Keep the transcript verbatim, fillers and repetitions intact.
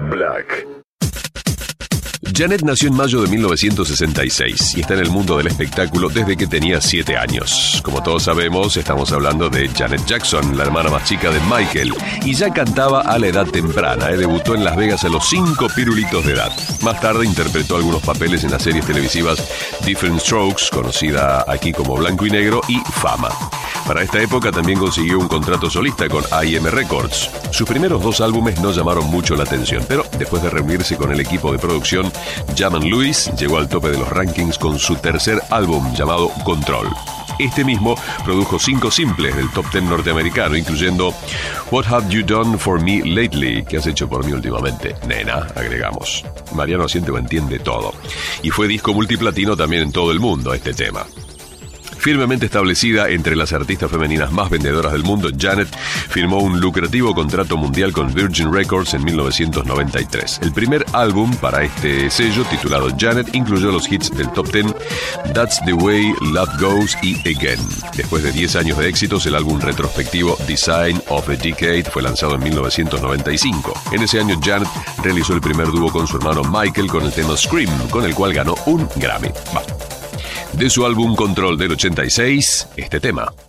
Black. Janet nació en mayo de mil novecientos sesenta y seis y está en el mundo del espectáculo desde que tenía siete años. Como todos sabemos, estamos hablando de Janet Jackson, la hermana más chica de Michael, y ya cantaba a la edad temprana. ¿eh? Debutó en Las Vegas a los cinco pirulitos de edad. Más tarde interpretó algunos papeles en las series televisivas Different Strokes, conocida aquí como Blanco y Negro, y Fama. Para esta época también consiguió un contrato solista con I M Records. Sus primeros dos álbumes no llamaron mucho la atención, pero después de reunirse con el equipo de producción Jam and Lewis, llegó al tope de los rankings con su tercer álbum llamado Control. Este mismo produjo cinco simples del top diez norteamericano, incluyendo What Have You Done For Me Lately? ¿Qué has hecho por mí últimamente? Nena, agregamos. Mariano Asiento entiende todo. Y fue disco multiplatino también en todo el mundo este tema. Firmemente establecida entre las artistas femeninas más vendedoras del mundo, Janet firmó un lucrativo contrato mundial con Virgin Records en mil novecientos noventa y tres. El primer álbum para este sello, titulado Janet, incluyó los hits del top diez That's the Way Love Goes y Again. Después de diez años de éxitos, el álbum retrospectivo Design of the Decade fue lanzado en mil novecientos noventa y cinco. En ese año, Janet realizó el primer dúo con su hermano Michael con el tema Scream, con el cual ganó un Grammy. Va. De su álbum Control del ochenta y seis, este tema.